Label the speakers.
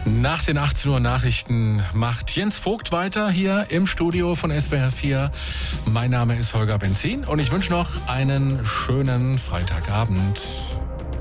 Speaker 1: Nach den 18 Uhr Nachrichten macht Jens Vogt weiter hier im Studio von SWR 4. Mein Name ist Holger Benzin und ich wünsche noch einen schönen Freitagabend.